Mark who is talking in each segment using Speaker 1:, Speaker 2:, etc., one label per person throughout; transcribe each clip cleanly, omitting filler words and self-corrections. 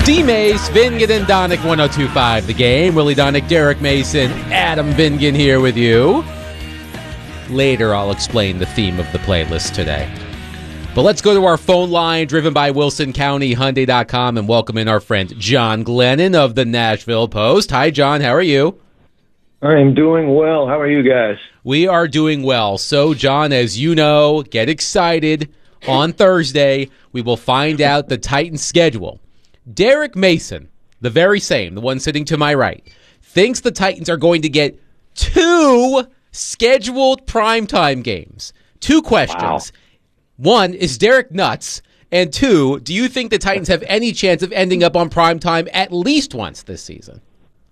Speaker 1: D-Mace, Vingan, and Donick, 102.5 The Game. Willie Donick, Derek Mason, Adam Vingan here with you. Later, I'll explain the theme of the playlist today. But let's go to our phone line, driven by WilsonCountyHyundai.com, and welcome in our friend John Glennon of the Nashville Post. Hi, John. How are you?
Speaker 2: I'm doing well. How are you guys?
Speaker 1: We are doing well. So, John, as you know, get excited. On Thursday, we will find out the Titans' schedule. Derek Mason, the very same, the one sitting to my right, thinks the Titans are going to get 2 scheduled primetime games. 2 questions.
Speaker 2: Wow.
Speaker 1: 1, is Derek nuts? And 2, do you think the Titans have any chance of ending up on primetime at least once this season?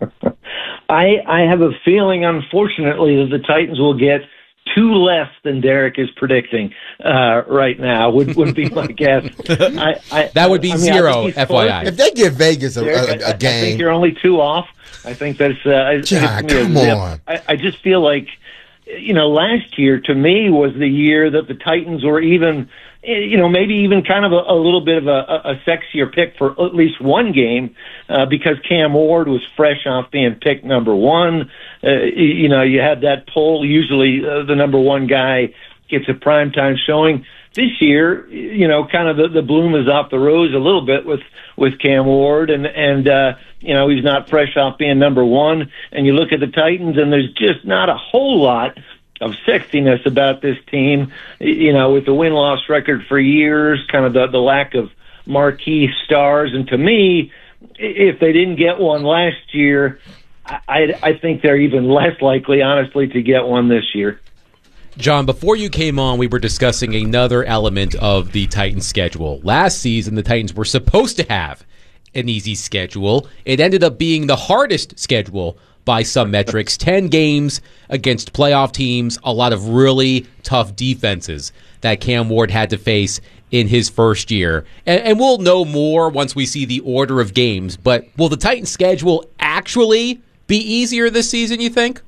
Speaker 2: I have a feeling, unfortunately, that the Titans will get 2 less than Derek is predicting right now, would be my guess.
Speaker 1: That would be 0, FYI.
Speaker 3: If they give Vegas a game.
Speaker 2: I think you're only 2 off. I think that's...
Speaker 3: John, come on.
Speaker 2: I just feel like, last year, to me, was the year that the Titans were even... maybe even kind of a little bit of a sexier pick for at least one game because Cam Ward was fresh off being picked number 1. You had that poll. Usually the number 1 guy gets a primetime showing. This year, kind of the bloom is off the rose a little bit with Cam Ward, and he's not fresh off being number 1. And you look at the Titans, and there's just not a whole lot of sexiness about this team, with the win-loss record for years, kind of the lack of marquee stars. And to me, if they didn't get one last year, I think they're even less likely, honestly, to get one this year.
Speaker 1: John, before you came on, we were discussing another element of the Titans' schedule. Last season, the Titans were supposed to have an easy schedule. It ended up being the hardest schedule by some metrics. 10 games against playoff teams, a lot of really tough defenses that Cam Ward had to face in his first year. And we'll know more once we see the order of games, but will the Titans' schedule actually be easier this season, you think?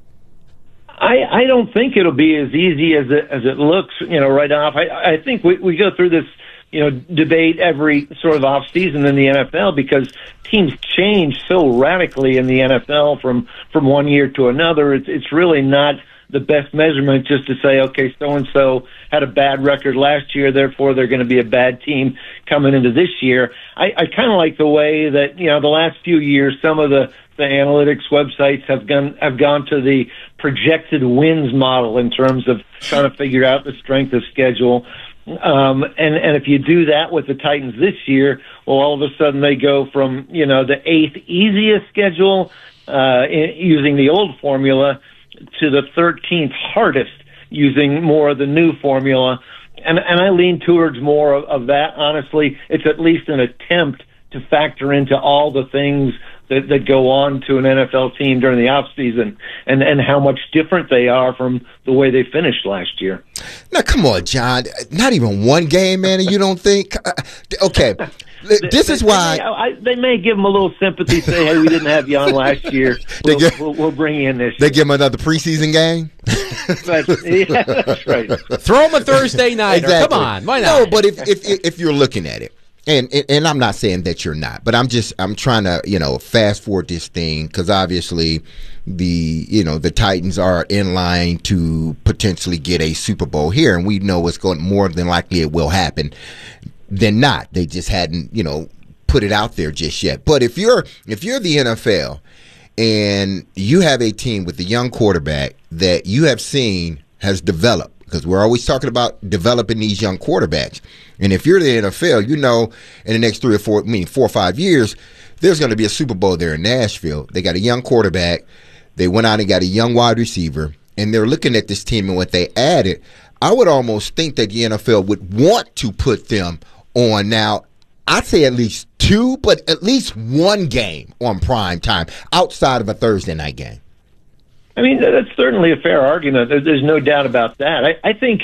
Speaker 2: I don't think it'll be as easy as it looks, right off. I think we go through this debate every sort of off season in the NFL because teams change so radically in the NFL from one year to another. It's really not the best measurement just to say, okay, so-and-so had a bad record last year, therefore they're going to be a bad team coming into this year. I kind of like the way that, the last few years, some of the analytics websites have gone to the projected wins model in terms of trying to figure out the strength of schedule. And if you do that with the Titans this year, well, all of a sudden they go from, the 8th easiest schedule using the old formula to the 13th hardest using more of the new formula. And I lean towards more of that, honestly. It's at least an attempt to factor into all the things that go on to an NFL team during the offseason and how much different they are from the way they finished last year.
Speaker 3: Now, come on, John. Not even one game, man, you don't think? Okay, this is why.
Speaker 2: They may give them a little sympathy, say, hey, we didn't have you on last year. We'll bring you in this year.
Speaker 3: They give them another preseason game?
Speaker 2: Yeah, that's right.
Speaker 1: Throw them a Thursday nighter.
Speaker 3: Exactly.
Speaker 1: Come on, why not?
Speaker 3: No, but if you're looking at it, and I'm not saying that you're not, but I'm trying to fast forward this thing because obviously the Titans are in line to potentially get a Super Bowl here, and we know it's going more than likely it will happen than not. They just hadn't put it out there just yet. But if you're the NFL and you have a team with a young quarterback that you have seen has developed, because we're always talking about developing these young quarterbacks. And if you're the NFL, in the next 4 or 5 years, there's going to be a Super Bowl there in Nashville. They got a young quarterback. They went out and got a young wide receiver. And they're looking at this team and what they added. I would almost think that the NFL would want to put them on now. I'd say at least 2, but at least 1 game on prime time outside of a Thursday night game.
Speaker 2: I mean, that's certainly a fair argument. There's no doubt about that. I think,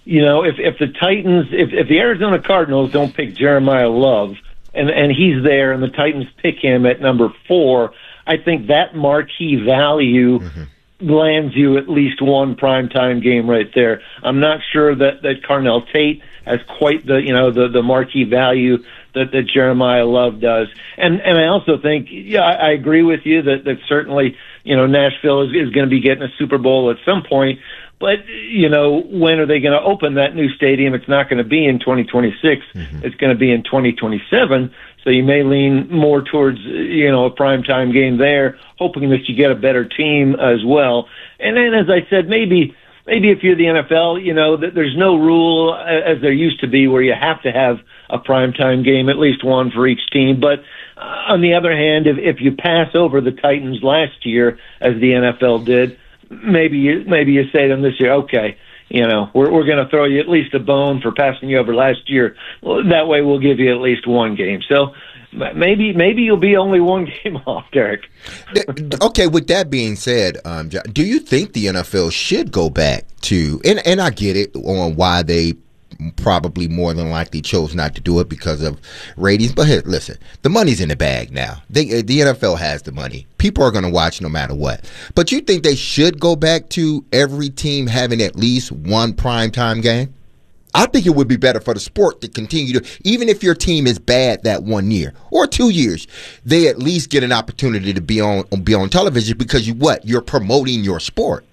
Speaker 2: if the Titans, if the Arizona Cardinals don't pick Jeremiah Love, and he's there, and the Titans pick him at number 4, I think that marquee value lands you at least 1 primetime game right there. I'm not sure that Carnell Tate has quite the marquee value that Jeremiah Love does. And I also think, I agree with you that certainly, Nashville is going to be getting a Super Bowl at some point. But, when are they going to open that new stadium? It's not going to be in 2026. It's going to be in 2027. So you may lean more towards, a primetime game there, hoping that you get a better team as well. And then, as I said, maybe if you're the NFL, that there's no rule as there used to be where you have to have a primetime game, at least one for each team. But on the other hand, if you pass over the Titans last year, as the NFL did, maybe you say to them this year, okay, we're going to throw you at least a bone for passing you over last year. Well, that way we'll give you at least one game. So maybe you'll be only one game off, Derek.
Speaker 3: Okay, with that being said, do you think the NFL should go back to, and I get it on why they probably more than likely chose not to do it because of ratings. But hey, listen, the money's in the bag now. The NFL has the money. People are going to watch no matter what. But you think they should go back to every team having at least one primetime game? I think it would be better for the sport to continue to, even if your team is bad that 1 year or 2 years, they at least get an opportunity to be on television because you're promoting your sport.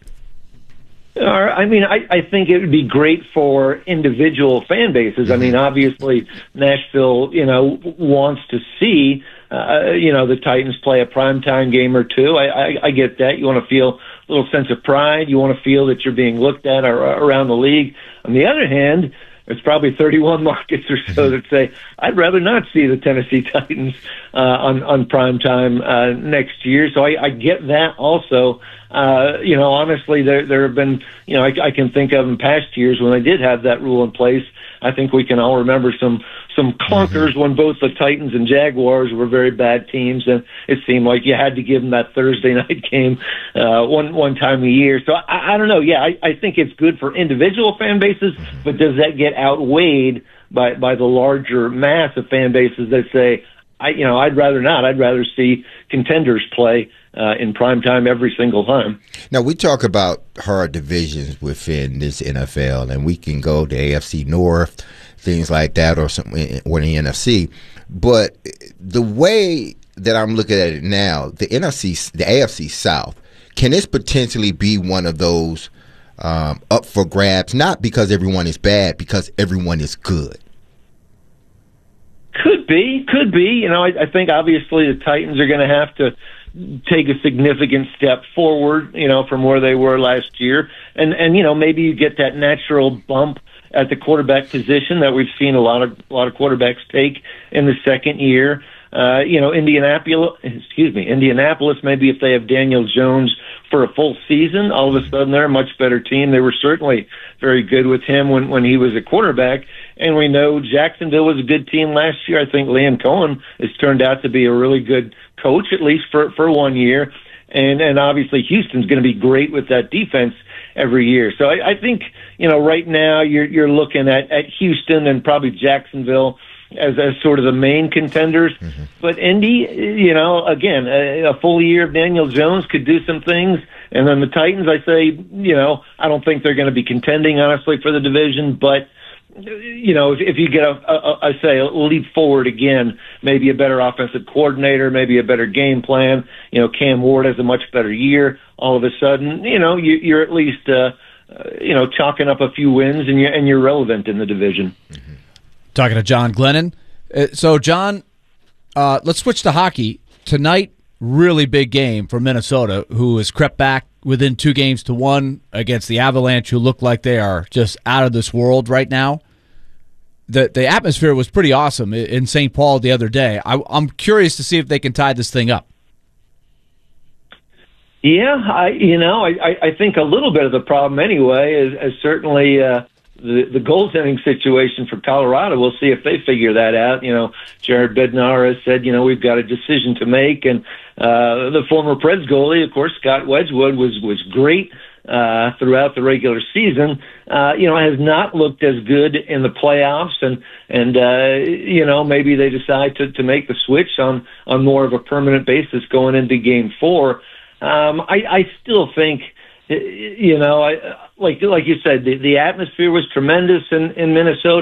Speaker 2: I think it would be great for individual fan bases. I mean, obviously, Nashville, wants to see, the Titans play a primetime game or two. I get that. You want to feel a little sense of pride. You want to feel that you're being looked at around the league. On the other hand, there's probably 31 markets or so that say, I'd rather not see the Tennessee Titans on primetime next year. So I get that also. Honestly, there have been, I can think of in past years when they did have that rule in place. I think we can all remember some clunkers when both the Titans and Jaguars were very bad teams, and it seemed like you had to give them that Thursday night game one time a year. So I don't know. Yeah, I think it's good for individual fan bases, but does that get outweighed by the larger mass of fan bases that say, I'd rather not. I'd rather see contenders play in prime time every single time.
Speaker 3: Now, we talk about hard divisions within this NFL, and we can go to AFC North, things like that, or something, or the NFC. But the way that I'm looking at it now, the AFC South, can this potentially be one of those up for grabs? Not because everyone is bad, because everyone is good.
Speaker 2: Could be. I think obviously the Titans are going to have to take a significant step forward, from where they were last year. And maybe you get that natural bump at the quarterback position that we've seen a lot of quarterbacks take in the second year. Indianapolis, maybe if they have Daniel Jones for a full season, all of a sudden they're a much better team. They were certainly very good with him when he was a quarterback. And we know Jacksonville was a good team last year. I think Liam Cohen has turned out to be a really good coach, at least for 1 year. And obviously Houston's going to be great with that defense every year. So I think, right now you're looking at Houston and probably Jacksonville as sort of the main contenders. But Indy, again, a full year of Daniel Jones could do some things. And then the Titans, I say, I don't think they're going to be contending, honestly, for the division. But, if you get a leap forward again, maybe a better offensive coordinator, maybe a better game plan, Cam Ward has a much better year. All of a sudden, you're at least, chalking up a few wins and you're relevant in the division.
Speaker 4: Talking to John Glennon. So, John, let's switch to hockey. Tonight, really big game for Minnesota, who has crept back within 2-1 against the Avalanche, who look like they are just out of this world right now. The atmosphere was pretty awesome in St. Paul the other day. I'm curious to see if they can tie this thing up.
Speaker 2: Yeah, I think a little bit of the problem anyway is certainly the goaltending situation for Colorado. We'll see if they figure that out. Jared Bednar has said, we've got a decision to make. And the former Preds goalie, of course, Scott Wedgwood, was great throughout the regular season. Has not looked as good in the playoffs. And maybe they decide to make the switch on more of a permanent basis going into Game 4. I still think, like you said, the atmosphere was tremendous in Minnesota.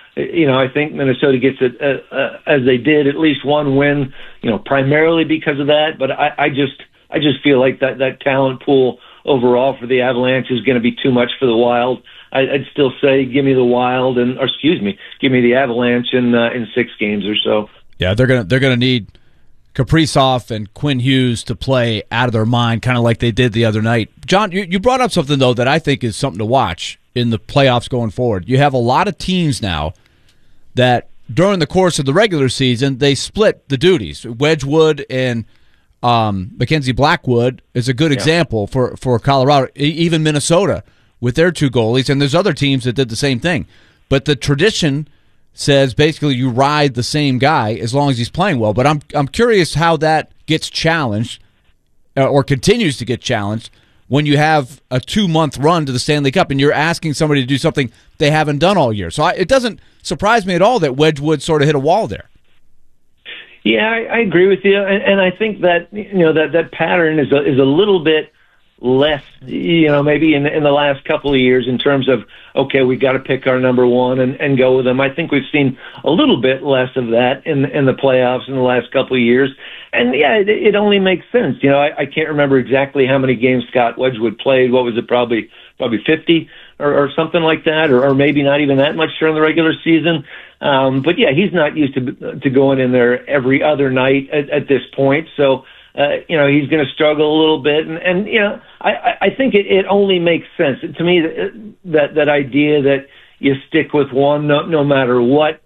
Speaker 2: I think Minnesota gets it as they did, at least one win, primarily because of that. But I just feel like that talent pool overall for the Avalanche is going to be too much for the Wild. I'd still say give me the Wild give me the Avalanche in 6 games or so.
Speaker 4: Yeah, they're gonna need Kaprizov and Quinn Hughes to play out of their mind, kind of like they did the other night. John, you brought up something though that I think is something to watch in the playoffs going forward. You have a lot of teams now that during the course of the regular season they split the duties. Wedgwood and Mackenzie Blackwood is a good example for Colorado, even Minnesota with their 2 goalies, and there's other teams that did the same thing. But the tradition says basically you ride the same guy as long as he's playing well. But I'm curious how that gets challenged or continues to get challenged when you have a 2-month run to the Stanley Cup and you're asking somebody to do something they haven't done all year. So it doesn't surprise me at all that Wedgwood sort of hit a wall there.
Speaker 2: Yeah, I agree with you, and I think that that pattern is a little bit less, maybe in the last couple of years in terms of, okay, we got to pick our number one and go with them. I think we've seen a little bit less of that in the playoffs in the last couple of years, and yeah, it only makes sense. I can't remember exactly how many games Scott Wedgwood played. What was it? Probably 50 or something like that, or maybe not even that much during the regular season. But yeah, he's not used to going in there every other night at this point. So, he's going to struggle a little bit. And I think it only makes sense to me that idea that you stick with one no matter what,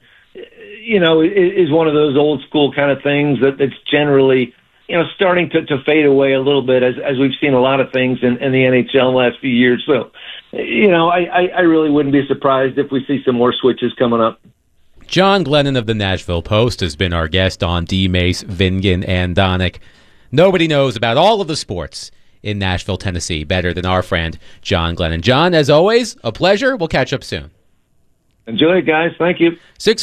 Speaker 2: is one of those old school kind of things that's generally, starting to fade away a little bit as we've seen a lot of things in the NHL in the last few years. So, I really wouldn't be surprised if we see some more switches coming up.
Speaker 1: John Glennon of the Nashville Post has been our guest on D. Mace, Vingan, and Donick. Nobody knows about all of the sports in Nashville, Tennessee better than our friend John Glennon. John, as always, a pleasure. We'll catch up soon.
Speaker 2: Enjoy it, guys. Thank you.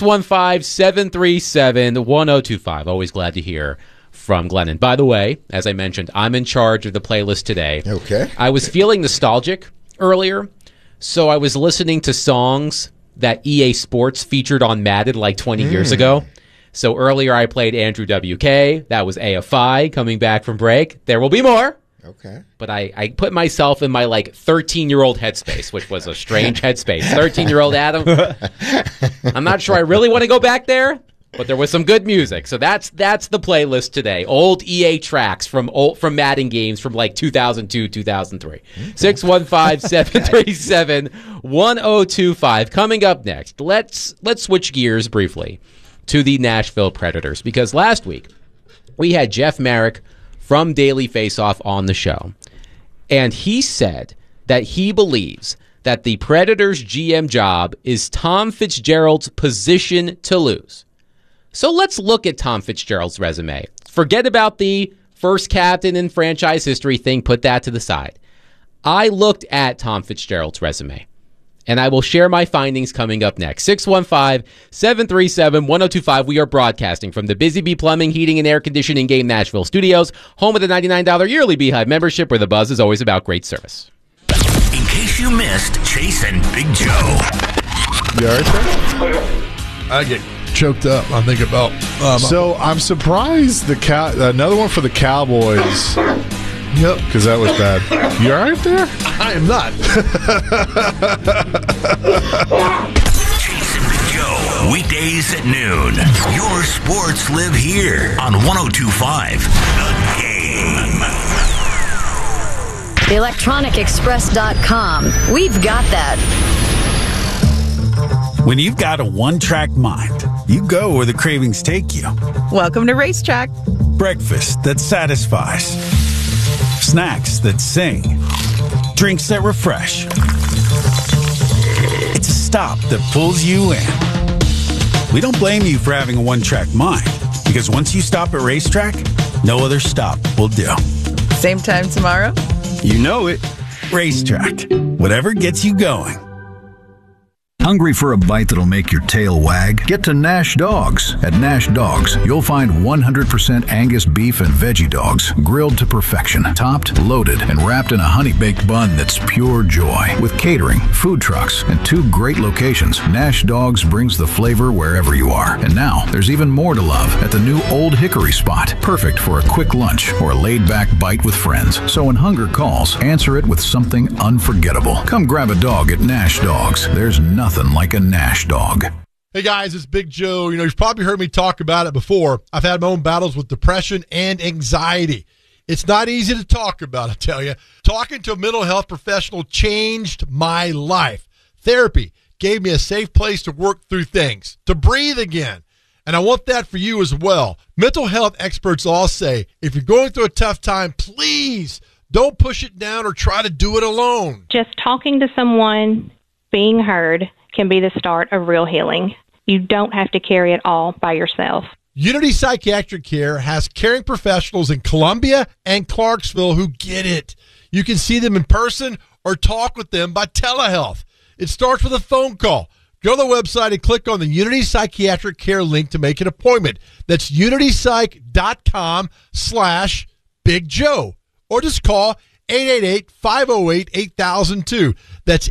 Speaker 1: 615-737-1025. Always glad to hear from Glennon. By the way, as I mentioned, I'm in charge of the playlist today.
Speaker 3: Okay.
Speaker 1: I was feeling nostalgic earlier, so I was listening to songs that EA Sports featured on Madden like 20 years ago. So earlier I played Andrew WK. That was AFI coming back from break. There will be more.
Speaker 3: Okay.
Speaker 1: But I put myself in my 13-year-old headspace, which was a strange headspace. 13-year-old Adam. I'm not sure I really want to go back there, but there was some good music. So that's the playlist today. Old EA tracks from Madden games from 2002, 2003. 615-737-1025. Coming up next, let's switch gears briefly to the Nashville Predators, because last week we had Jeff Marek from Daily Faceoff on the show, and he said that he believes that the Predators GM job is Tom Fitzgerald's position to lose. So let's look at Tom Fitzgerald's resume. Forget about the first captain in franchise history thing. Put that to the side. I looked at Tom Fitzgerald's resume, and I will share my findings coming up next. 615-737-1025. We are broadcasting from the Busy Bee Plumbing, Heating, and Air Conditioning Game Nashville Studios, home of the $99 yearly Beehive membership, where the buzz is always about great service.
Speaker 5: In case you missed Chase and Big Joe.
Speaker 6: You all right there? I get choked up. I think about. So I'm surprised another one for the Cowboys. Yep, because that was bad. You all right there? I am not.
Speaker 5: Chase and Big Joe, weekdays at noon. Your sports live here on 102.5 The Game.
Speaker 7: ElectronicExpress.com. We've got that.
Speaker 8: When you've got a one-track mind, you go where the cravings take you.
Speaker 9: Welcome to Racetrack.
Speaker 8: Breakfast that satisfies. Snacks that sing. Drinks that refresh. It's a stop that pulls you in. We don't blame you for having a one-track mind, because once you stop at Racetrack, no other stop will do.
Speaker 9: Same time tomorrow?
Speaker 8: You know it. Racetrack. Whatever gets you going.
Speaker 10: Hungry for a bite that'll make your tail wag? Get to Nash Dogs. At Nash Dogs, you'll find 100% Angus beef and veggie dogs, grilled to perfection, topped, loaded, and wrapped in a honey-baked bun that's pure joy. With catering, food trucks, and 2 great locations, Nash Dogs brings the flavor wherever you are. And now, there's even more to love at the new Old Hickory spot. Perfect for a quick lunch or a laid-back bite with friends. So when hunger calls, answer it with something unforgettable. Come grab a dog at Nash Dogs. There's nothing like a Nash dog.
Speaker 6: Hey guys, it's Big Joe. You've probably heard me talk about it before. I've had my own battles with depression and anxiety. It's not easy to talk about, I tell you. Talking to a mental health professional changed my life. Therapy gave me a safe place to work through things, to breathe again. And I want that for you as well. Mental health experts all say, if you're going through a tough time, please don't push it down or try to do it alone.
Speaker 11: Just talking to someone, being heard, can be the start of real healing. You don't have to carry it all by yourself.
Speaker 6: Unity Psychiatric Care has caring professionals in Columbia and Clarksville who get it. You can see them in person or talk with them by telehealth. It starts with a phone call. Go to the website and click on the Unity Psychiatric Care link to make an appointment. That's unitypsych.com/Big Joe. Or just call 888-508-8002. That's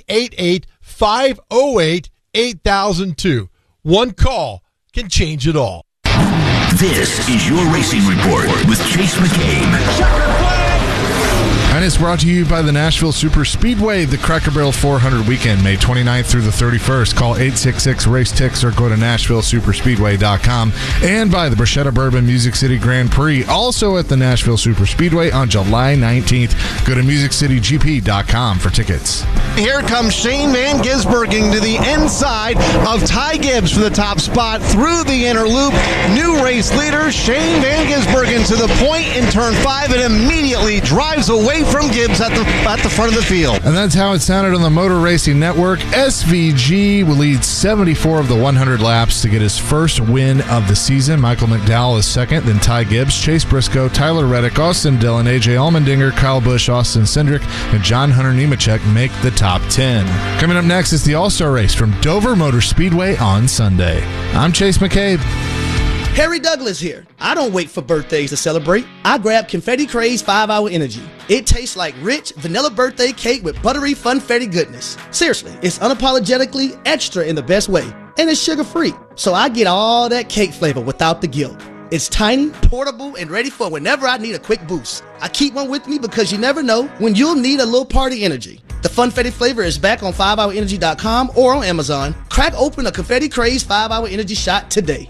Speaker 6: 888-508-8002. One call can change it all.
Speaker 5: This is your Racing Report with Chase McCabe.
Speaker 6: And it's brought to you by the Nashville Super Speedway, the Cracker Barrel 400 weekend, May 29th through the 31st. Call 866-RACE-TICKS or go to NashvilleSuperspeedway.com. And by the Bruschetta Bourbon Music City Grand Prix, also at the Nashville Super Speedway on July 19th. Go to MusicCityGP.com for tickets.
Speaker 12: Here comes Shane Van Gisbergen to the inside of Ty Gibbs for the top spot through the inner loop. New race leader, Shane Van Gisbergen to the point in turn 5 and immediately drives away from Gibbs at the front of the field.
Speaker 6: And that's how it sounded on the Motor Racing Network. SVG will lead 74 of the 100 laps to get his first win of the season. Michael McDowell is second, then Ty Gibbs, Chase Briscoe, Tyler Reddick, Austin Dillon, AJ Allmendinger, Kyle Busch, Austin Cindric, and John Hunter Nemechek make the top 10. Coming up next is the All-Star Race from Dover Motor Speedway on Sunday. I'm Chase McCabe.
Speaker 13: Harry Douglas here. I don't wait for birthdays to celebrate. I grab Confetti Craze 5-Hour Energy. It tastes like rich vanilla birthday cake with buttery funfetti goodness. Seriously, it's unapologetically extra in the best way. And it's sugar-free, so I get all that cake flavor without the guilt. It's tiny, portable, and ready for whenever I need a quick boost. I keep one with me because you never know when you'll need a little party energy. The Funfetti flavor is back on 5hourenergy.com or on Amazon. Crack open a Confetti Craze 5-Hour Energy shot today.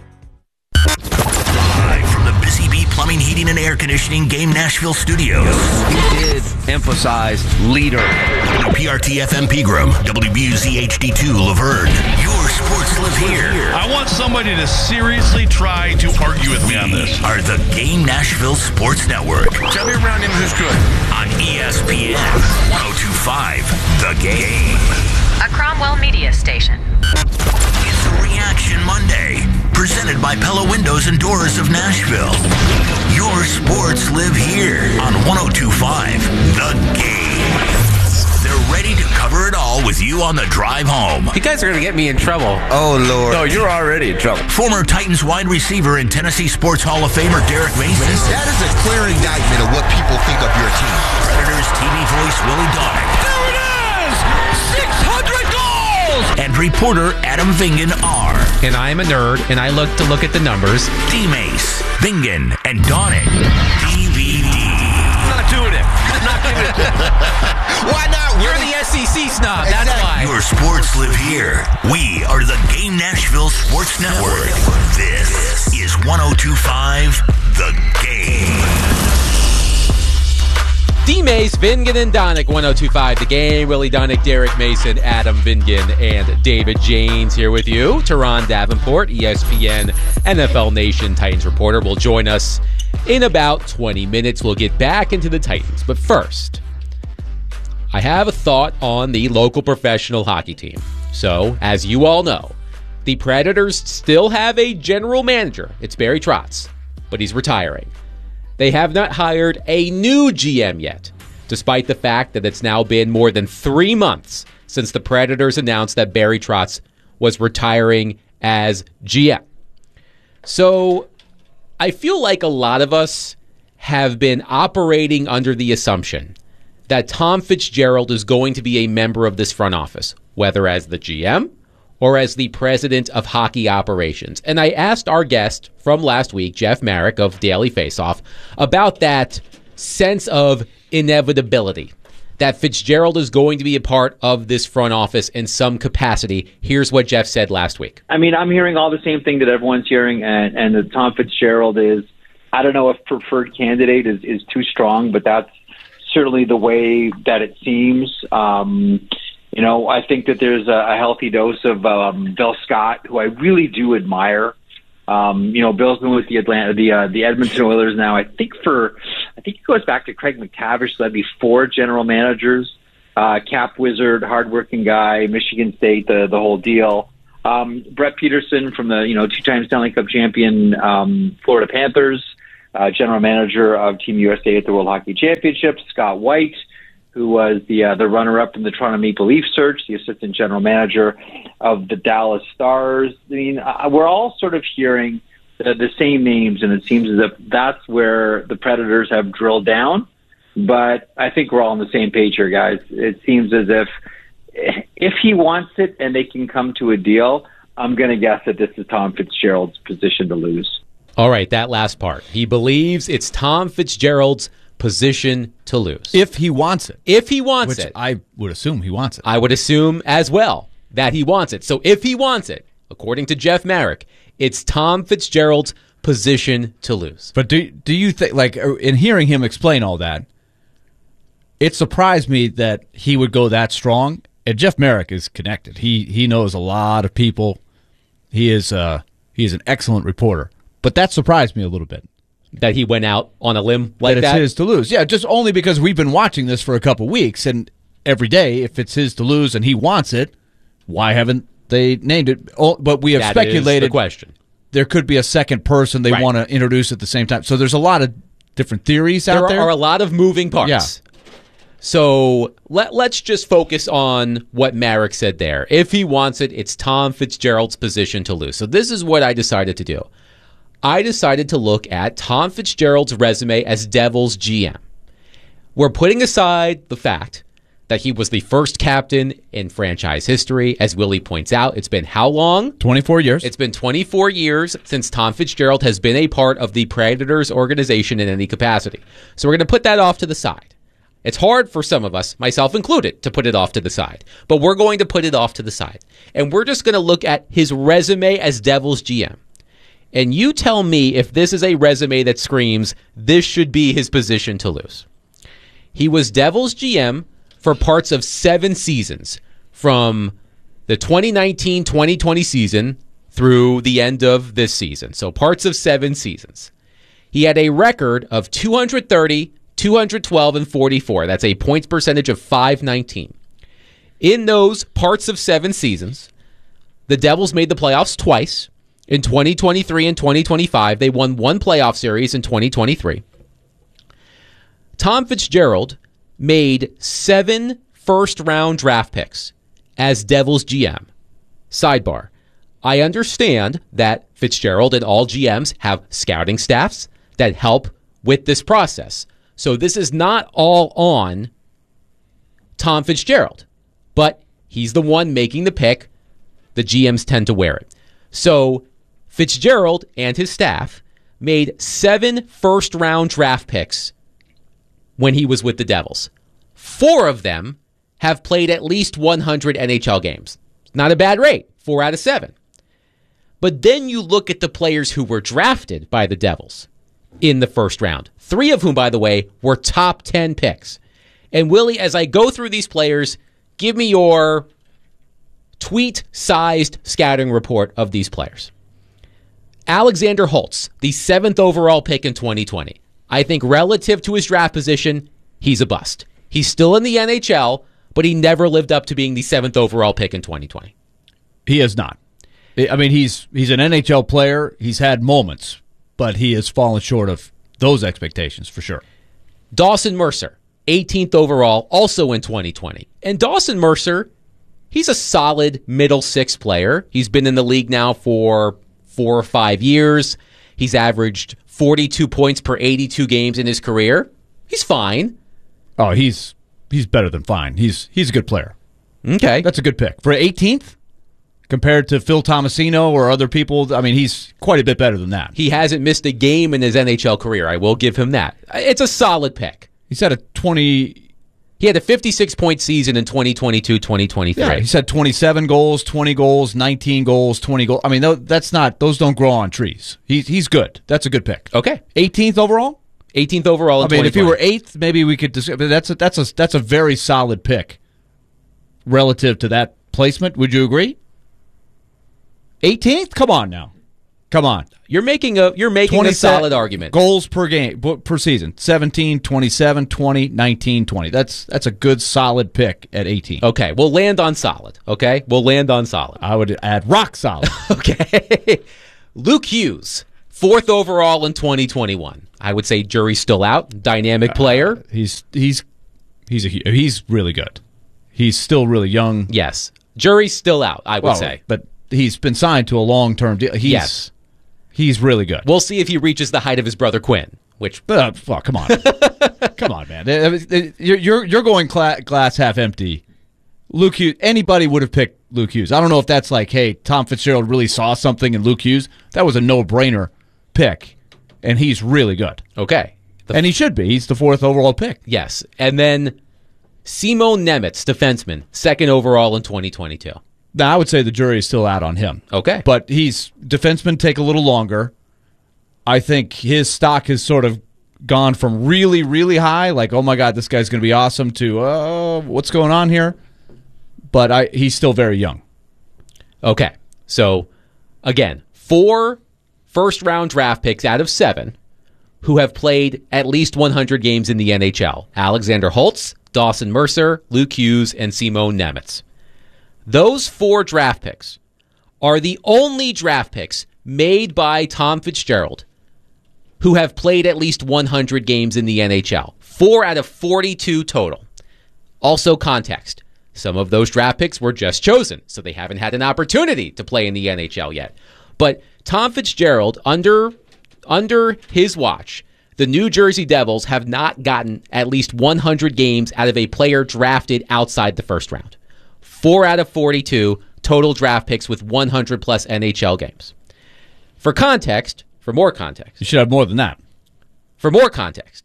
Speaker 5: Live from the Busy Bee Plumbing, Heating, and Air Conditioning Game Nashville Studios.
Speaker 14: He did emphasize leader.
Speaker 5: WPRT-FM Pegram, WBUZ-HD2 Laverne. Your sports live here.
Speaker 15: I want somebody to seriously try to argue with me on this.
Speaker 5: Are the Game Nashville Sports Network.
Speaker 15: Tell me around him who's good.
Speaker 5: On ESPN 102.5, The Game.
Speaker 16: A Cromwell media station.
Speaker 5: It's a Reaction Monday, presented by Pella Windows and Doors of Nashville. Your sports live here on 102.5, The Game. They're ready to cover it all with you on the drive home.
Speaker 14: You guys are going to get me in trouble.
Speaker 5: Oh, Lord.
Speaker 14: No, you're already in trouble.
Speaker 5: Former Titans wide receiver and Tennessee Sports Hall of Famer Derek Mason.
Speaker 3: That is a clear indictment of what people think of your team.
Speaker 5: Predators TV voice Willie Donick.
Speaker 15: There it is! 600 goals!
Speaker 5: And reporter Adam Vingen are.
Speaker 1: And I am a nerd, and I look at the numbers.
Speaker 5: D-Mace, Vingen, and Donick. DVD.
Speaker 15: Not doing it. Not doing it.
Speaker 3: Why not?
Speaker 1: You're the SEC snob, that's why.
Speaker 5: Your sports live here. We are the Game Nashville Sports Network. This is 102.5 The Game.
Speaker 1: D-Mace, Vingen, and Donick, 102.5 The Game. Willie Donick, Derek Mason, Adam Vingen, and David Janes here with you. Teron Davenport, ESPN NFL Nation Titans reporter, will join us in about 20 minutes. We'll get back into the Titans. But first, I have a thought on the local professional hockey team. So, as you all know, the Predators still have a general manager. It's Barry Trotz, but he's retiring. They have not hired a new GM yet, despite the fact that it's now been more than 3 months since the Predators announced that Barry Trotz was retiring as GM. So I feel like a lot of us have been operating under the assumption that Tom Fitzgerald is going to be a member of this front office, whether as the GM or as the president of hockey operations. And I asked our guest from last week, Jeff Marek of Daily Faceoff, about that sense of inevitability, that Fitzgerald is going to be a part of this front office in some capacity. Here's what Jeff said last week.
Speaker 17: I mean, I'm hearing all the same thing that everyone's hearing, and that Tom Fitzgerald is, I don't know if preferred candidate is too strong, but that's certainly the way that it seems. I think that there's a healthy dose of Bill Scott, who I really do admire. Bill's been with the Edmonton Oilers now. I think it goes back to Craig McTavish. So that'd be 4 general managers, cap wizard, hardworking guy, Michigan State, the whole deal. Brett Peterson from the 2-time Stanley Cup champion Florida Panthers, general manager of Team USA at the World Hockey Championships. Scott White, who was the runner-up in the Toronto Maple Leaf search, the assistant general manager of the Dallas Stars. I mean, we're all sort of hearing the same names, and it seems as if that's where the Predators have drilled down. But I think we're all on the same page here, guys. It seems as if he wants it and they can come to a deal, I'm going to guess that this is Tom Fitzgerald's position to lose.
Speaker 1: All right, that last part. He believes it's Tom Fitzgerald's position to lose.
Speaker 4: If he wants it.
Speaker 1: If he wants
Speaker 4: Which
Speaker 1: it.
Speaker 4: I would assume he wants it.
Speaker 1: I would assume as well that he wants it. So if he wants it, according to Jeff Marek, it's Tom Fitzgerald's position to lose.
Speaker 4: But do you think, like, in hearing him explain all that, it surprised me that he would go that strong. And Jeff Marek is connected. He knows a lot of people. He is an excellent reporter. But that surprised me a little bit.
Speaker 1: That he went out on a limb like that?
Speaker 4: That it's his to lose. Yeah, just only because we've been watching this for a couple weeks, and every day, if it's his to lose and he wants it, why haven't they named it? But we have speculated
Speaker 1: is the question.
Speaker 4: There could be a second person they want to introduce at the same time. So there's a lot of different theories out there.
Speaker 1: There are a lot of moving parts.
Speaker 4: Yeah.
Speaker 1: So let's just focus on what Marek said there. If he wants it, it's Tom Fitzgerald's position to lose. So this is what I decided to do. I decided to look at Tom Fitzgerald's resume as Devils GM. We're putting aside the fact that he was the first captain in franchise history. As Willie points out, it's been how long?
Speaker 4: 24 years.
Speaker 1: It's been 24 years since Tom Fitzgerald has been a part of the Predators organization in any capacity. So we're going to put that off to the side. It's hard for some of us, myself included, to put it off to the side. But we're going to put it off to the side. And we're just going to look at his resume as Devils GM. And you tell me if this is a resume that screams, this should be his position to lose. He was Devils GM for parts of 7 seasons, from the 2019-2020 season through the end of this season. So parts of 7 seasons. He had a record of 230, 212, and 44. That's a points percentage of .519. In those parts of 7 seasons, the Devils made the playoffs twice. In 2023 and 2025, they won 1 playoff series in 2023. Tom Fitzgerald made 7 first-round draft picks as Devils GM. Sidebar, I understand that Fitzgerald and all GMs have scouting staffs that help with this process. So this is not all on Tom Fitzgerald, but he's the one making the pick. The GMs tend to wear it. So Fitzgerald and his staff made 7 first-round draft picks when he was with the Devils. 4 of them have played at least 100 NHL games. Not a bad rate, 4 out of 7. But then you look at the players who were drafted by the Devils in the first round. 3 of whom, by the way, were top 10 picks. And Willie, as I go through these players, give me your tweet-sized scouting report of these players. Alexander Holtz, the 7th overall pick in 2020. I think relative to his draft position, he's a bust. He's still in the NHL, but he never lived up to being the 7th overall pick in 2020.
Speaker 4: He has not. I mean, he's an NHL player. He's had moments, but he has fallen short of those expectations for sure.
Speaker 1: Dawson Mercer, 18th overall, also in 2020. And Dawson Mercer He's a solid middle six player. He's been in the league now for 4 or 5 years. He's averaged 42 points per 82 games in his career. He's fine.
Speaker 4: Oh, he's better than fine. He's a good player.
Speaker 1: Okay.
Speaker 4: That's a good pick. For 18th, compared to Phil Tomasino or other people, I mean, he's quite a bit better than that.
Speaker 1: He hasn't missed a game in his NHL career. I will give him that. It's a solid pick.
Speaker 4: He's had a 20...
Speaker 1: He had a 56-point season in 2022-2023.
Speaker 4: Yeah, he's had 27 goals, 20 goals, 19 goals, 20 goals. I mean, those don't grow on trees. He's good. That's a good pick.
Speaker 1: Okay.
Speaker 4: 18th overall?
Speaker 1: 18th overall in 2020.
Speaker 4: If he were 8th, maybe we could discuss. That's a very solid pick relative to that placement. Would you agree? 18th? Come on now. Come on.
Speaker 1: You're making a solid argument.
Speaker 4: Goals per game per season. 17, 27, 20, 19, 20. That's a good solid pick at 18.
Speaker 1: Okay, we'll land on solid. Okay? We'll land on solid.
Speaker 4: I would add rock solid.
Speaker 1: Okay. Luke Hughes, 4th overall in 2021. I would say jury's still out. Dynamic player.
Speaker 4: He's really good. He's still really young.
Speaker 1: Yes. Jury's still out, I would say.
Speaker 4: But he's been signed to a long-term deal.
Speaker 1: Yes.
Speaker 4: He's really good.
Speaker 1: We'll see if he reaches the height of his brother Quinn. Which,
Speaker 4: well, come on, come on, man. You're going glass half empty. Luke Hughes. Anybody would have picked Luke Hughes. I don't know if that's like, hey, Tom Fitzgerald really saw something in Luke Hughes. That was a no-brainer pick, and he's really good.
Speaker 1: Okay,
Speaker 4: and he should be. He's the 4th overall pick.
Speaker 1: Yes, and then Simon Nemec, defenseman, 2nd overall in 2022.
Speaker 4: Now, I would say the jury is still out on him.
Speaker 1: Okay.
Speaker 4: But defensemen take a little longer. I think his stock has sort of gone from really, really high, like, oh my God, this guy's going to be awesome, to, what's going on here? But he's still very young.
Speaker 1: Okay. So, again, 4 first-round draft picks out of 7 who have played at least 100 games in the NHL. Alexander Holtz, Dawson Mercer, Luke Hughes, and Simon Nemec. Those 4 draft picks are the only draft picks made by Tom Fitzgerald who have played at least 100 games in the NHL. 4 out of 42 total. Also context. Some of those draft picks were just chosen, so they haven't had an opportunity to play in the NHL yet. But Tom Fitzgerald, under his watch, the New Jersey Devils have not gotten at least 100 games out of a player drafted outside the first round. 4 out of 42 total draft picks with 100-plus NHL games. For more context.
Speaker 4: You should have more than that.
Speaker 1: For more context,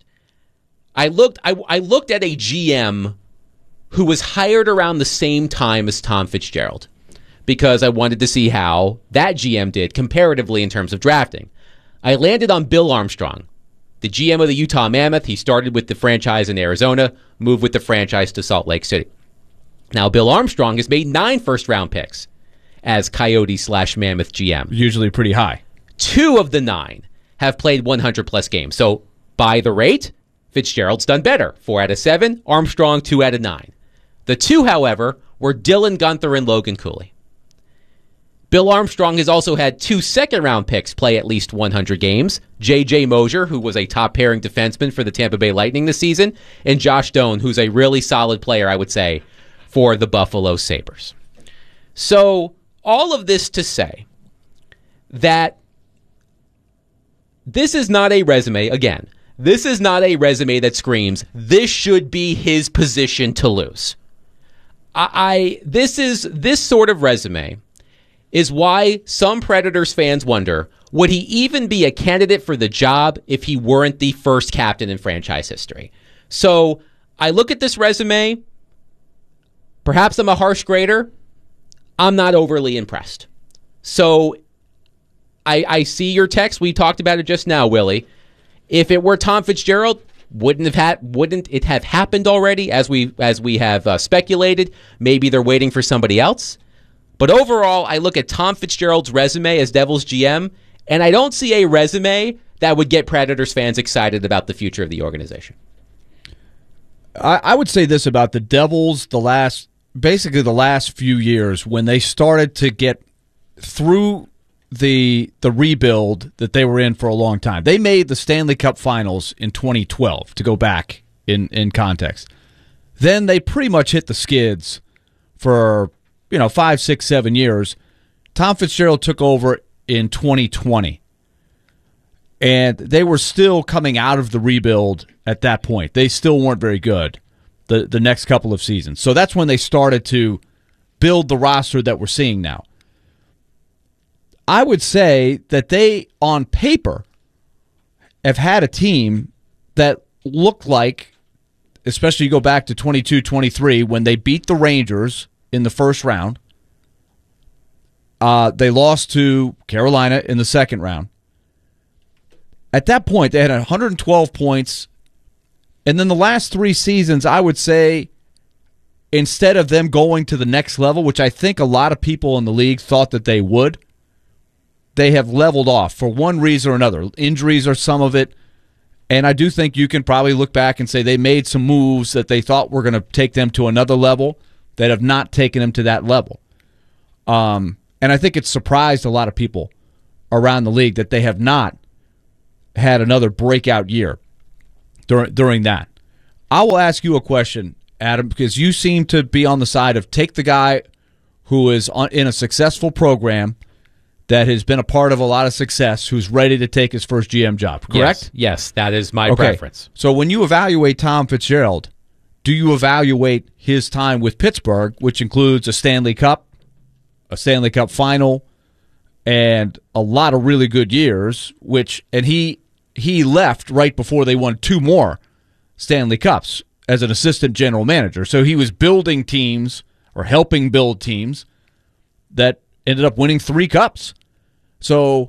Speaker 1: I looked at a GM who was hired around the same time as Tom Fitzgerald because I wanted to see how that GM did comparatively in terms of drafting. I landed on Bill Armstrong, the GM of the Utah Mammoth. He started with the franchise in Arizona, moved with the franchise to Salt Lake City. Now, Bill Armstrong has made 9 first-round picks as Coyote/Mammoth GM.
Speaker 4: Usually pretty high.
Speaker 1: 2 of the 9 have played 100-plus games. So, by the rate, Fitzgerald's done better. 4 out of 7, Armstrong 2 out of 9. The 2, however, were Dylan Guenther and Logan Cooley. Bill Armstrong has also had 2 second-round picks play at least 100 games. J.J. Mosier, who was a top-pairing defenseman for the Tampa Bay Lightning this season, and Josh Doan, who's a really solid player, I would say, for the Buffalo Sabres. So, all of this to say that this is not a resume, again, this is not a resume that screams, this should be his position to lose. This sort of resume is why some Predators fans wonder, would he even be a candidate for the job if he weren't the first captain in franchise history? So I look at this resume. Perhaps I'm a harsh grader. I'm not overly impressed. So I see your text. We talked about it just now, Willie. If it were Tom Fitzgerald, wouldn't it have happened already? As we have speculated, maybe they're waiting for somebody else. But overall, I look at Tom Fitzgerald's resume as Devils GM, and I don't see a resume that would get Predators fans excited about the future of the organization.
Speaker 4: I would say this about the Devils the last few years when they started to get through the rebuild that they were in for a long time. They made the Stanley Cup Finals in 2012, to go back in context. Then they pretty much hit the skids for 5, 6, 7 years. Tom Fitzgerald took over in 2020. And they were still coming out of the rebuild at that point. They still weren't very good the next couple of seasons. So that's when they started to build the roster that we're seeing now. I would say that they, on paper, have had a team that looked like, especially you go back to 22-23, when they beat the Rangers in the first round. They lost to Carolina in the second round. At that point, they had 112 points. And then the last 3 seasons, I would say, instead of them going to the next level, which I think a lot of people in the league thought that they would, they have leveled off for one reason or another. Injuries are some of it. And I do think you can probably look back and say they made some moves that they thought were going to take them to another level that have not taken them to that level. And I think it's surprised a lot of people around the league that they have not had another breakout year during that. I will ask you a question, Adam, because you seem to be on the side of take the guy who is in a successful program that has been a part of a lot of success, who's ready to take his first GM job, correct?
Speaker 1: Yes, that is my preference.
Speaker 4: So when you evaluate Tom Fitzgerald, do you evaluate his time with Pittsburgh, which includes a Stanley Cup final, and a lot of really good years, and he left right before they won 2 more Stanley Cups as an assistant general manager. So he was building teams or helping build teams that ended up winning 3 cups. So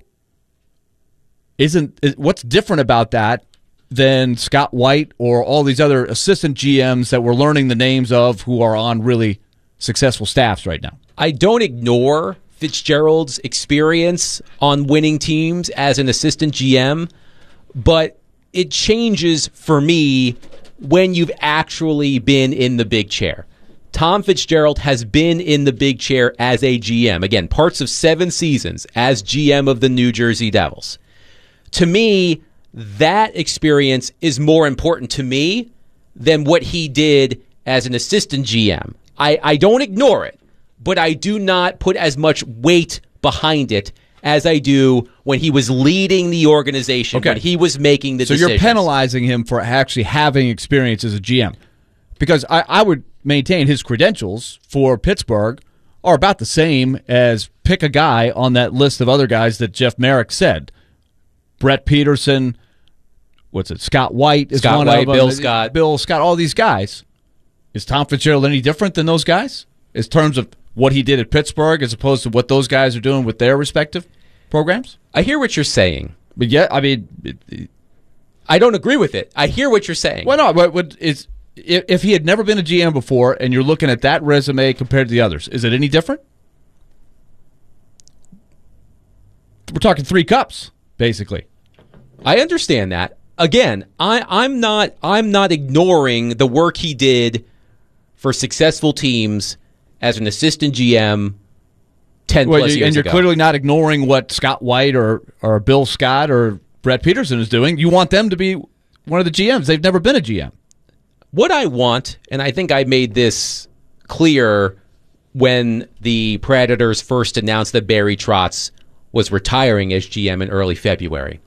Speaker 4: what's different about that than Scott White or all these other assistant GMs that we're learning the names of who are on really successful staffs right now?
Speaker 1: I don't ignore Fitzgerald's experience on winning teams as an assistant GM, but it changes for me when you've actually been in the big chair. Tom Fitzgerald has been in the big chair as a GM. Again, parts of 7 seasons as GM of the New Jersey Devils. To me, that experience is more important to me than what he did as an assistant GM. I don't ignore it, but I do not put as much weight behind it as I do when he was leading the organization, when he was making the decisions.
Speaker 4: So you're penalizing him for actually having experience as a GM. Because I would maintain his credentials for Pittsburgh are about the same as pick a guy on that list of other guys that Jeff Merrick said. Brett Peterson, Scott White is one of them. Bill Scott, all these guys. Is Tom Fitzgerald any different than those guys in terms of what he did at Pittsburgh as opposed to what those guys are doing with their respective programs?
Speaker 1: I hear what you're saying.
Speaker 4: But yeah, I mean,
Speaker 1: I don't agree with it. I hear what you're saying.
Speaker 4: Well, no, if he had never been a GM before and you're looking at that resume compared to the others, is it any different? We're talking 3 cups, basically.
Speaker 1: I understand that. Again, I'm not ignoring the work he did for successful teams as an assistant GM 10 plus years ago.
Speaker 4: And you're clearly not ignoring what Scott White or Bill Scott or Brett Peterson is doing. You want them to be one of the GMs. They've never been a GM.
Speaker 1: What I want, and I think I made this clear when the Predators first announced that Barry Trotz was retiring as GM in early February.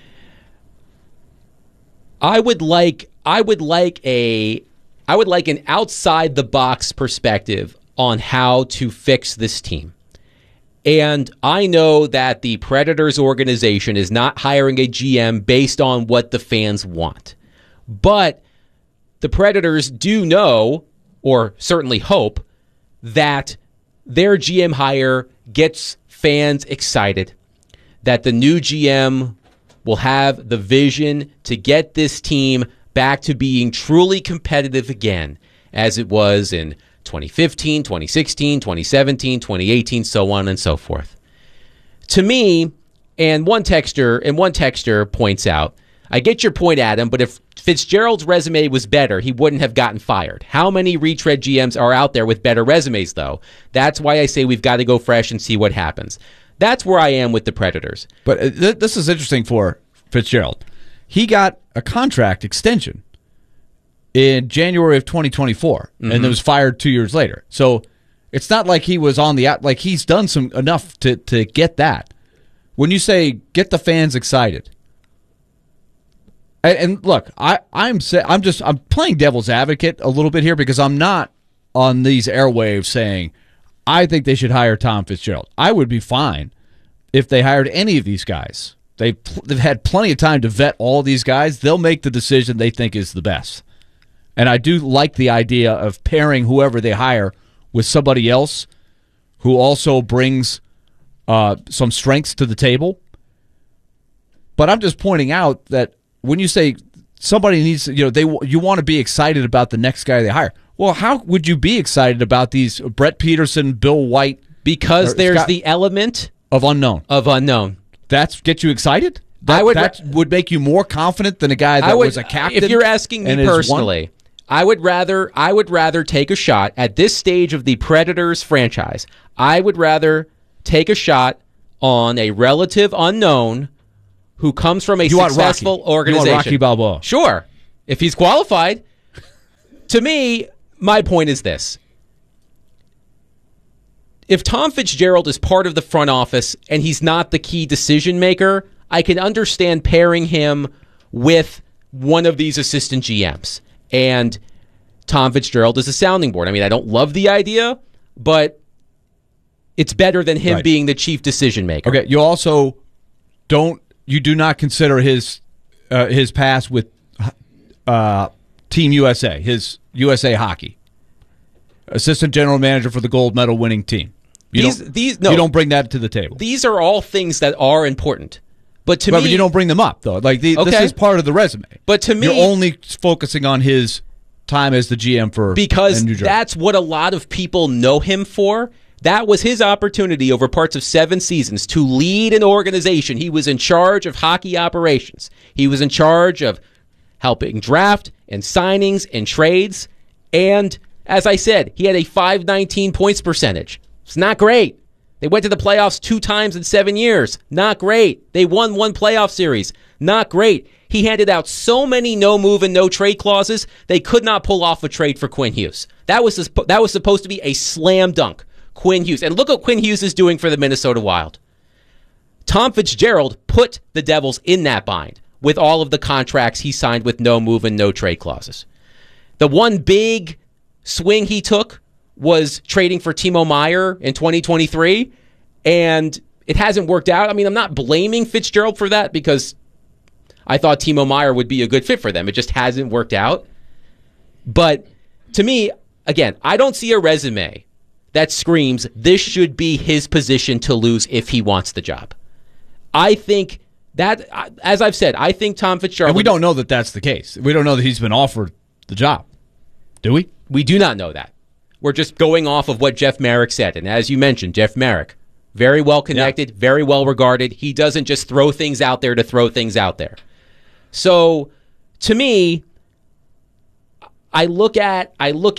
Speaker 1: I would like an outside the box perspective on how to fix this team. And I know that the Predators organization is not hiring a GM based on what the fans want. But the Predators do know, or certainly hope, that their GM hire gets fans excited, that the new GM will have the vision to get this team back to being truly competitive again, as it was in 2015, 2016, 2017, 2018, so on and so forth. To me, and one texter points out, I get your point, Adam, but if Fitzgerald's resume was better, he wouldn't have gotten fired. How many retread GMs are out there with better resumes, though? That's why I say we've got to go fresh and see what happens. That's where I am with the Predators.
Speaker 4: But this is interesting for Fitzgerald. He got a contract extension in January of 2024, and then was fired 2 years later. So It's not like he was on the out. Like he's done enough to get that. When you say get the fans excited, and look, I'm playing devil's advocate a little bit here because I'm not on these airwaves saying I think they should hire Tom Fitzgerald. I would be fine if they hired any of these guys. They've had plenty of time to vet all these guys. They'll make the decision they think is the best. And I do like the idea of pairing whoever they hire with somebody else who also brings some strengths to the table. But I'm just pointing out that when you say somebody needs, you want to be excited about the next guy they hire. Well, how would you be excited about these Brett Peterson, Bill White?
Speaker 1: Because there's the element
Speaker 4: of unknown.
Speaker 1: That
Speaker 4: gets you excited? That would make you more confident than a guy that was a captain.
Speaker 1: If you're asking me personally, I would rather take a shot at this stage of the Predators franchise. I would rather take a shot on a relative unknown who comes from a successful organization.
Speaker 4: You want Rocky Balboa?
Speaker 1: Sure, if he's qualified. To me, my point is this. If Tom Fitzgerald is part of the front office and he's not the key decision maker, I can understand pairing him with one of these assistant GMs. And Tom Fitzgerald is a sounding board. I mean, I don't love the idea, but it's better than him being the chief decision maker.
Speaker 4: Okay, you also do not consider his past with Team USA, his USA Hockey, assistant general manager for the gold medal winning team. You don't bring that to the table.
Speaker 1: These are all things that are important. But to me,
Speaker 4: you don't bring them up though. Like this is part of the resume.
Speaker 1: But to me,
Speaker 4: you're only focusing on his time as the GM for
Speaker 1: because
Speaker 4: New Jersey.
Speaker 1: That's what a lot of people know him for. That was his opportunity over parts of 7 seasons to lead an organization. He was in charge of hockey operations. He was in charge of helping draft and signings and trades. And as I said, he had a .519 points percentage. It's not great. They went to the playoffs 2 times in 7 years. Not great. They won 1 playoff series. Not great. He handed out so many no-move and no-trade clauses, they could not pull off a trade for Quinn Hughes. That was supposed to be a slam dunk. Quinn Hughes. And look what Quinn Hughes is doing for the Minnesota Wild. Tom Fitzgerald put the Devils in that bind with all of the contracts he signed with no-move and no-trade clauses. The one big swing he took was trading for Timo Meier in 2023, and it hasn't worked out. I mean, I'm not blaming Fitzgerald for that because I thought Timo Meier would be a good fit for them. It just hasn't worked out. But to me, again, I don't see a resume that screams this should be his position to lose if he wants the job. I think that, as I've said, I think Tom Fitzgerald...
Speaker 4: And we don't know that that's the case. We don't know that he's been offered the job. Do we?
Speaker 1: We do not know that. We're just going off of what Jeff Marek said. And as you mentioned, Jeff Marek, very well connected, very well regarded. He doesn't just throw things out there to throw things out there. So, to me, I look at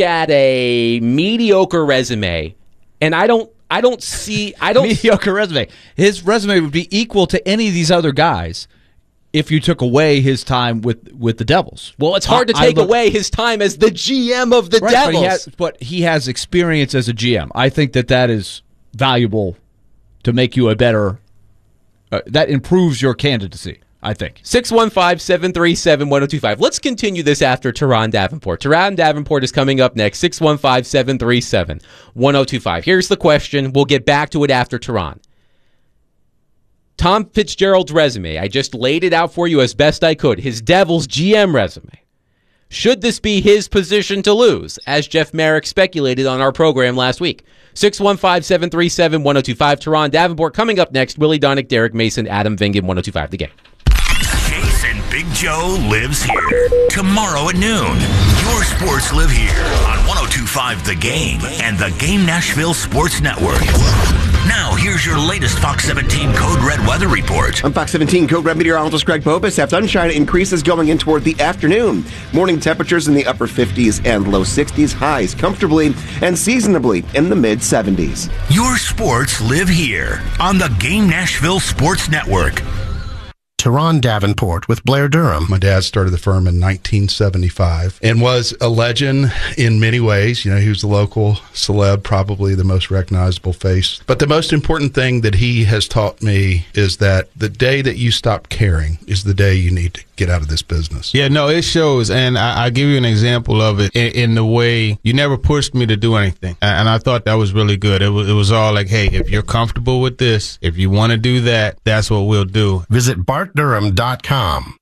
Speaker 1: a mediocre resume, and I don't see
Speaker 4: mediocre resume. His resume would be equal to any of these other guys if you took away his time with the Devils.
Speaker 1: Well, it's hard to take away his time as the GM of the Devils.
Speaker 4: But he has experience as a GM. I think that is valuable to make you a better. That improves your candidacy, I think.
Speaker 1: 615-737-1025. Let's continue this after Teron Davenport. Teron Davenport is coming up next. 615-737-1025. Here's the question. We'll get back to it after Teron. Tom Fitzgerald's resume, I just laid it out for you as best I could. His Devils GM resume. Should this be his position to lose, as Jeff Marek speculated on our program last week? 615-737-1025. Teron Davenport coming up next. Willie Donick, Derek Mason, Adam Vingan, 1025 The Game.
Speaker 5: Jason Big Joe lives here. Tomorrow at noon, your sports live here on 1025 The Game and the Game Nashville Sports Network. Now, here's your latest Fox 17 Code Red weather report.
Speaker 18: I'm Fox 17 Code Red meteorologist Greg Bobus. Have sunshine increases going in toward the afternoon. Morning temperatures in the upper 50s and low 60s. Highs comfortably and seasonably in the mid 70s.
Speaker 5: Your sports live here on the Game Nashville Sports Network.
Speaker 19: Teron Davenport with Blair Durham.
Speaker 20: My dad started the firm in 1975 and was a legend in many ways. You know, he was the local celeb, probably the most recognizable face. But the most important thing that he has taught me is that the day that you stop caring is the day you need to get out of this business.
Speaker 21: Yeah, no, it shows. And I'll give you an example of it in the way you never pushed me to do anything. And I thought that was really good. It was all like, hey, if you're comfortable with this, if you want to do that, that's what we'll do.
Speaker 19: Visit BartDurham.com.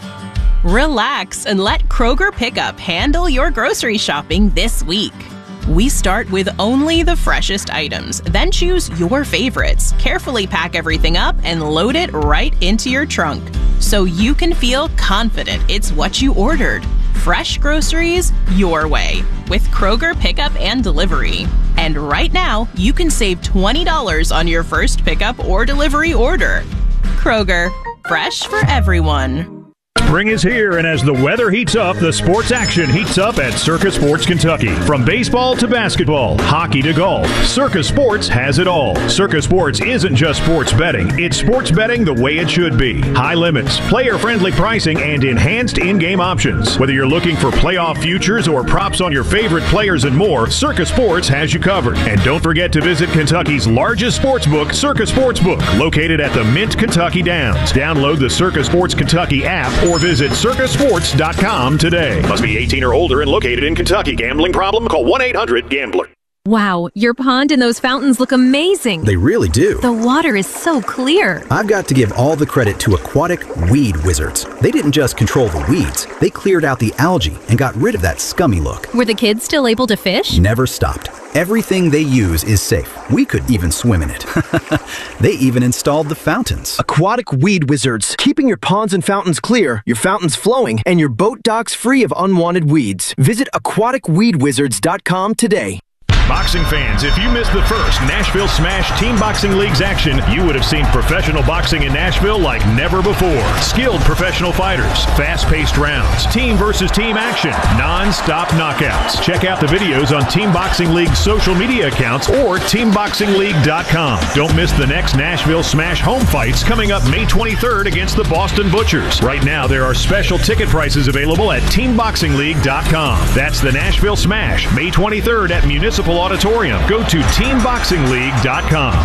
Speaker 22: Relax and let Kroger Pickup handle your grocery shopping this week. We start with only the freshest items, then choose your favorites, carefully pack everything up, and load it right into your trunk so you can feel confident it's what you ordered. Fresh groceries your way with Kroger Pickup and Delivery. And right now, you can save $20 on your first pickup or delivery order. Kroger, fresh for everyone.
Speaker 23: Spring is here, and as the weather heats up, the sports action heats up at Circus Sports Kentucky. From baseball to basketball, hockey to golf, Circus Sports has it all. Circus Sports isn't just sports betting. It's sports betting the way it should be. High limits, player-friendly pricing, and enhanced in-game options. Whether you're looking for playoff futures or props on your favorite players and more, Circus Sports has you covered. And don't forget to visit Kentucky's largest sports book, Circus Sportsbook, located at the Mint Kentucky Downs. Download the Circus Sports Kentucky app or visit circusports.com today. Must be 18 or older and located in Kentucky. Gambling problem? Call 1-800-GAMBLER.
Speaker 24: Wow, your pond and those fountains look amazing.
Speaker 25: They really do.
Speaker 24: The water is so clear.
Speaker 25: I've got to give all the credit to Aquatic Weed Wizards. They didn't just control the weeds, they cleared out the algae and got rid of that scummy look.
Speaker 24: Were the kids still able to fish?
Speaker 25: Never stopped. Everything they use is safe. We could even swim in it. They even installed the fountains.
Speaker 26: Aquatic Weed Wizards, keeping your ponds and fountains clear, your fountains flowing, and your boat docks free of unwanted weeds. Visit aquaticweedwizards.com today.
Speaker 23: Boxing fans, if you missed the first Nashville Smash Team Boxing League's action, you would have seen professional boxing in Nashville like never before. Skilled professional fighters, fast-paced rounds, team versus team action, non-stop knockouts. Check out the videos on Team Boxing League's social media accounts or teamboxingleague.com. Don't miss the next Nashville Smash home fights coming up May 23rd against the Boston Butchers. Right now, there are special ticket prices available at teamboxingleague.com. That's the Nashville Smash, May 23rd at Municipal Auditorium. Go to teamboxingleague.com.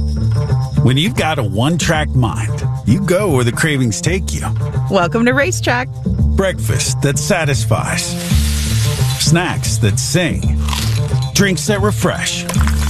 Speaker 8: When you've got a one-track mind, you go where the cravings take you.
Speaker 9: Welcome to Racetrack.
Speaker 8: Breakfast that satisfies. Snacks that sing. Drinks that refresh.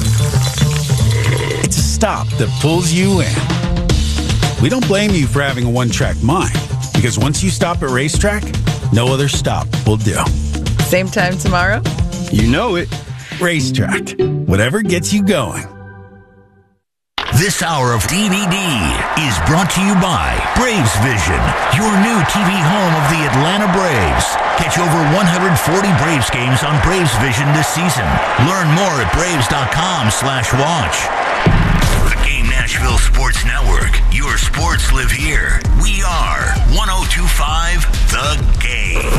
Speaker 8: It's a stop that pulls you in. We don't blame you for having a one-track mind, because once you stop at Racetrack, no other stop will do.
Speaker 9: Same time tomorrow?
Speaker 8: You know it. Racetrack. Whatever gets you going.
Speaker 5: This hour of DVD is brought to you by Braves Vision, your new TV home of the Atlanta Braves. Catch over 140 Braves games on Braves Vision this season. Learn more at braves.com/watch. The Game Nashville Sports Network. Your sports live here. We are 102.5 The Game.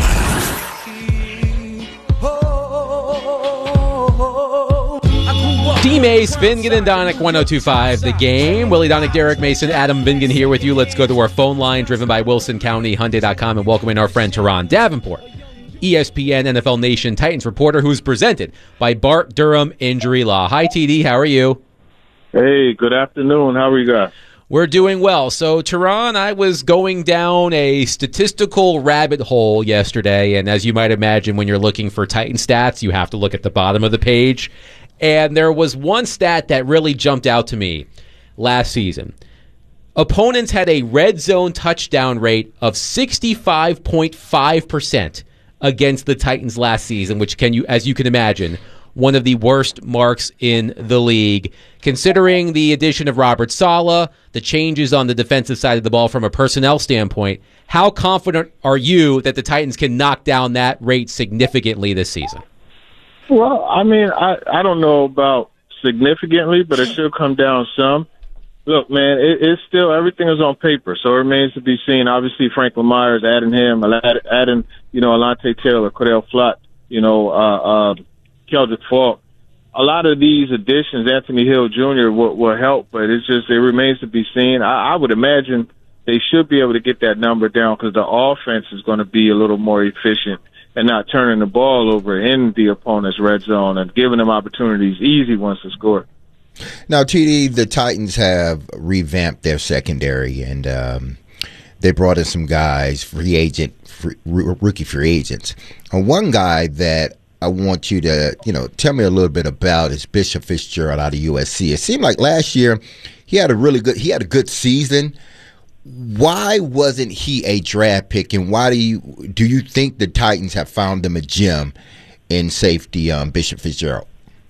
Speaker 1: Team Ace, Vingan and Donick, 102.5 The Game. Willie Donick, Derek Mason, Adam Vingan here with you. Let's go to our phone line, driven by Wilson County Hyundai.com, and welcome in our friend Teron Davenport, ESPN NFL Nation Titans reporter, who's presented by Bart Durham Injury Law. Hi, TD. How are you?
Speaker 27: Hey, good afternoon. How are you guys?
Speaker 1: We're doing well. So, Teron, I was going down a statistical rabbit hole yesterday, and as you might imagine, when you're looking for Titan stats, you have to look at the bottom of the page. And there was one stat that really jumped out to me last season. Opponents had a red zone touchdown rate of 65.5% against the Titans last season, which, as you can imagine, one of the worst marks in the league. Considering the addition of Robert Saleh, the changes on the defensive side of the ball from a personnel standpoint, how confident are you that the Titans can knock down that rate significantly this season?
Speaker 27: Well, I mean, I don't know about significantly, but it should come down some. Look, man, it's still, everything is on paper, so it remains to be seen. Obviously, Franklin Myers, adding him, adding, Alontae Taylor, Cordell Flott, Keldrick Falk. A lot of these additions, Anthony Hill Jr. will help, but it remains to be seen. I would imagine they should be able to get that number down because the offense is going to be a little more efficient and not turning the ball over in the opponent's red zone and giving them opportunities easy once to score.
Speaker 3: Now, TD, the Titans have revamped their secondary, and they brought in some guys, rookie free agents. And one guy that I want you to, tell me a little bit about is Bishop Fitzgerald out of USC. It seemed like last year he had a good season. Why wasn't he a draft pick, and why do you think the Titans have found them a gem in safety, Bishop Fitzgerald?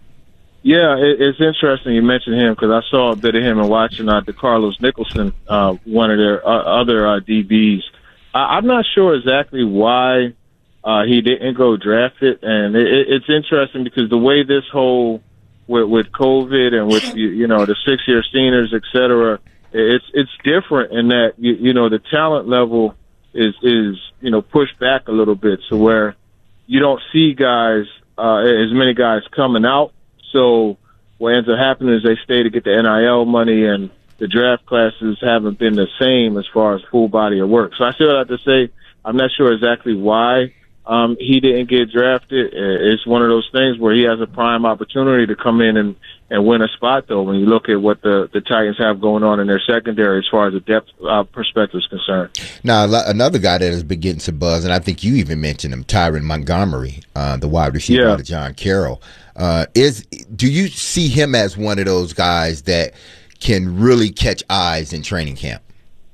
Speaker 27: Yeah, it's interesting you mentioned him because I saw a bit of him and watching DeCarlos Nicholson, one of their other DBs. I'm not sure exactly why he didn't go draft it, and it's interesting because the way this whole with COVID and with the 6-year seniors, et cetera, it's different in that the talent level is pushed back a little bit, so where you don't see guys as many guys coming out. So what ends up happening is they stay to get the NIL money, and the draft classes haven't been the same as far as full body of work. So I still have to say I'm not sure exactly why he didn't get drafted. It's one of those things where he has a prime opportunity to come in and win a spot, though, when you look at what the Titans have going on in their secondary as far as the depth perspective is concerned. Now,
Speaker 3: another guy that has been getting some buzz, and I think you even mentioned him, Tyron Montgomery, the wide receiver out of John Carroll. Do you see him as one of those guys that can really catch eyes in training camp?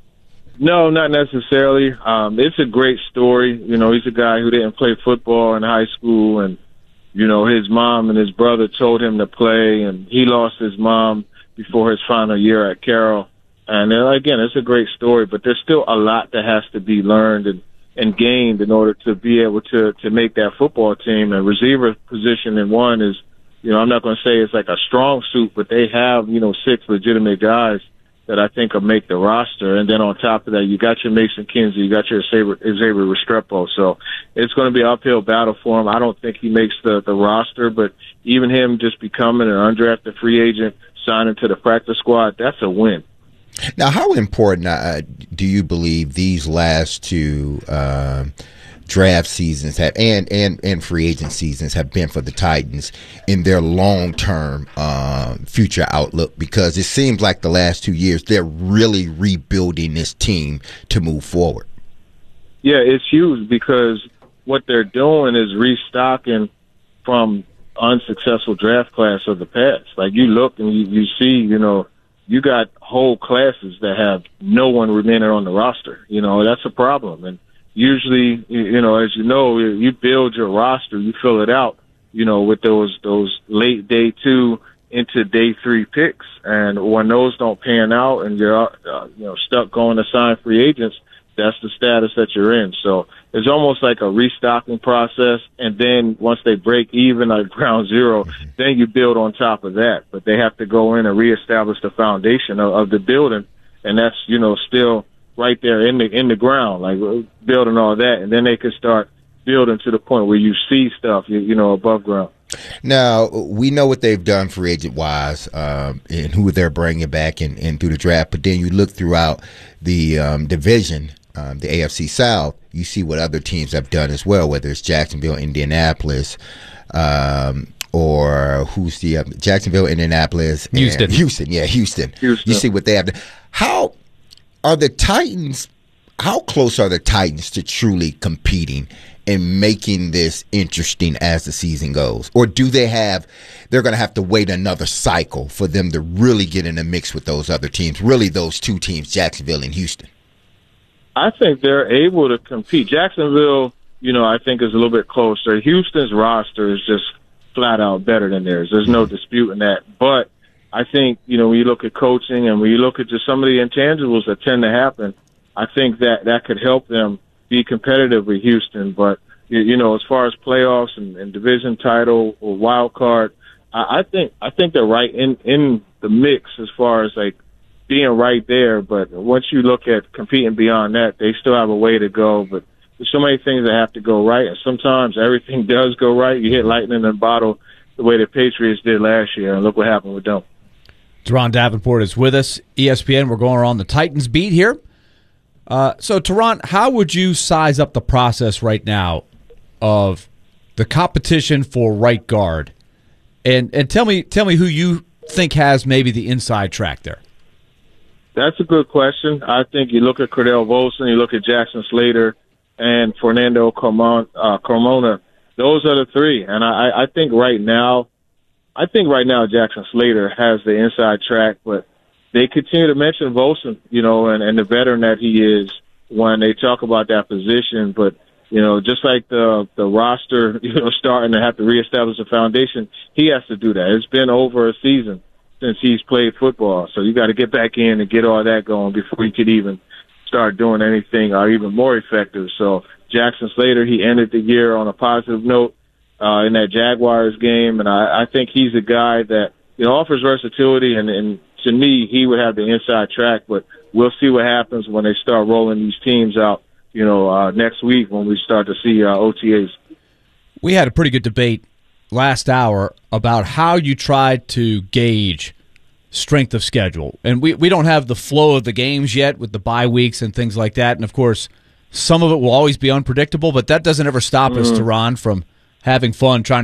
Speaker 27: No, not necessarily. It's a great story. He's a guy who didn't play football in high school, and his mom and his brother told him to play, and he lost his mom before his final year at Carroll. And again, it's a great story, but there's still a lot that has to be learned and gained in order to be able to make that football team. And receiver position in one is, I'm not going to say it's like a strong suit, but they have, 6 legitimate guys that I think will make the roster. And then on top of that, you got your Mason Kinsey, you got your Xavier Restrepo. So it's going to be an uphill battle for him. I don't think he makes the roster, but even him just becoming an undrafted free agent, signing to the practice squad, that's a win.
Speaker 3: Now, how important do you believe these last two draft seasons have and free agent seasons have been for the Titans in their long-term future outlook? Because it seems like the last 2 years they're really rebuilding this team to move forward.
Speaker 27: Yeah, it's huge because what they're doing is restocking from unsuccessful draft class of the past. Like you look and you see, you got whole classes that have no one remaining on the roster. That's a problem. And usually, as you build your roster, you fill it out, with those late day 2 into day 3 picks. And when those don't pan out and you're, stuck going to sign free agents, that's the status that you're in. So it's almost like a restocking process. And then once they break even, like ground zero, then you build on top of that. But they have to go in and reestablish the foundation of the building. And that's, still right there in the ground, like building all that. And then they can start building to the point where you see stuff, above ground.
Speaker 3: Now, we know what they've done free agent-wise and who they're bringing back and through the draft. But then you look throughout the division, the AFC South, you see what other teams have done as well, whether it's Jacksonville, Indianapolis, or who's the Jacksonville, Indianapolis, and Houston. You see what they have done. How close are the Titans to truly competing and making this interesting as the season goes? Or do they're going to have to wait another cycle for them to really get in the mix with those other teams, really those two teams, Jacksonville and Houston?
Speaker 27: I think they're able to compete. Jacksonville, I think is a little bit closer. Houston's roster is just flat out better than theirs. There's no disputing that. But I think, when you look at coaching and when you look at just some of the intangibles that tend to happen, I think that could help them be competitive with Houston. But, as far as playoffs and division title or wild card, I think they're right in the mix as far as like being right there. But once you look at competing beyond that, they still have a way to go. But there's so many things that have to go right, and sometimes everything does go right. You hit lightning in a bottle the way the Patriots did last year, and look what happened with them.
Speaker 4: Deron Davenport is with us, ESPN. We're going around the Titans beat here. So, Teron, how would you size up the process right now of the competition for right guard? And tell me who you think has maybe the inside track there.
Speaker 27: That's a good question. I think you look at Cordell Volson, you look at Jackson Slater, and Fernando Carmona. Those are the three. And I think right now Jackson Slater has the inside track, but they continue to mention Volson, and the veteran that he is when they talk about that position. But, just like the roster, starting to have to reestablish a foundation, he has to do that. It's been over a season since he's played football. So you got to get back in and get all that going before you could even start doing anything even more effective. So Jackson Slater, he ended the year on a positive note in that Jaguars game, and I think he's a guy that offers versatility, and to me, he would have the inside track, but we'll see what happens when they start rolling these teams out, next week when we start to see OTAs.
Speaker 4: We had a pretty good debate last hour about how you tried to gauge strength of schedule. And we don't have the flow of the games yet with the bye weeks and things like that. And, of course, some of it will always be unpredictable, but that doesn't ever stop us, Teron, from having fun trying